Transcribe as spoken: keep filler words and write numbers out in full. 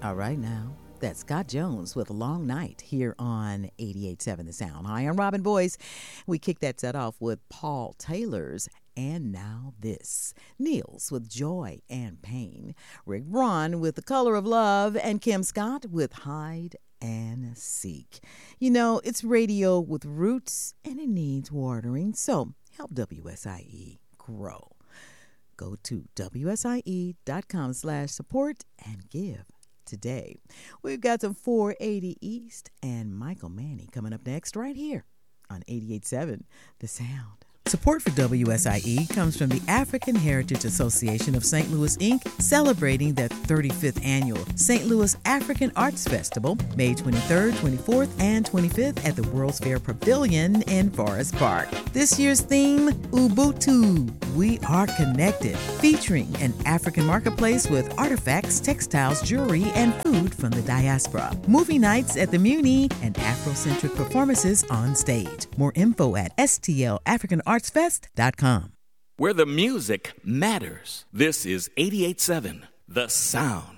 All right now. That's Scott Jones with Long Night here on eighty-eight point seven The Sound. Hi, I'm Robin Boyce. We kicked that set off with Paul Taylor's And Now This. Niels with Joy and Pain. Rick Braun with The Color of Love. And Kim Scott with Hide and Seek. You know, it's radio with roots and it needs watering. So help W S I E grow. Go to W S I E dot com slash support and give today. We've got some four eighty East and Michael Manny coming up next right here on eighty-eight point seven The Sound. Support for W S I E comes from the African Heritage Association of Saint Louis, Incorporated, celebrating their thirty-fifth annual Saint Louis African Arts Festival, May twenty-third, twenty-fourth, and twenty-fifth at the World's Fair Pavilion in Forest Park. This year's theme, Ubuntu, We Are Connected, featuring an African marketplace with artifacts, textiles, jewelry, and food from the diaspora. Movie nights at the Muni and Afrocentric performances on stage. More info at S T L African Arts Fest dot com. Where the music matters. This is eighty-eight point seven The Sound.